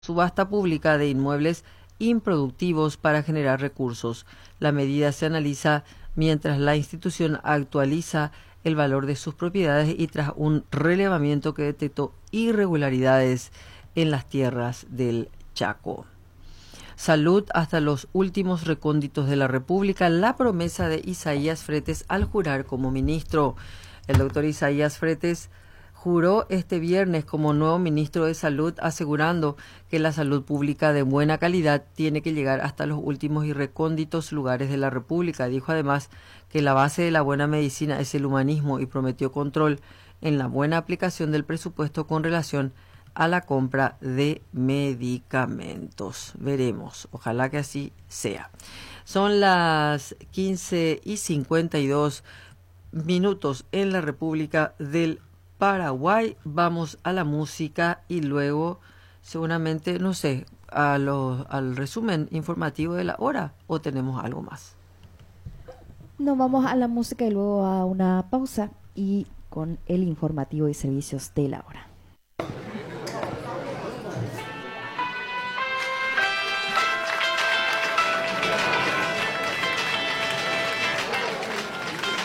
subasta pública de inmuebles improductivos para generar recursos. La medida se analiza mientras la institución actualiza el valor de sus propiedades y tras un relevamiento que detectó irregularidades en las tierras del Chaco. Salud hasta los últimos recónditos de la República, la promesa de Isaías Fretes al jurar como ministro. El doctor Isaías Fretes juró este viernes como nuevo ministro de Salud, asegurando que la salud pública de buena calidad tiene que llegar hasta los últimos y recónditos lugares de la República. Dijo además que la base de la buena medicina es el humanismo y prometió control en la buena aplicación del presupuesto con relación a la compra de medicamentos. Veremos, ojalá que así sea. Son las 15:52 en la República del Paraguay. Vamos a la música y luego seguramente, no sé, al resumen informativo de la hora, o tenemos algo más. Nos vamos a la música y luego a una pausa y con el informativo y servicios de la hora.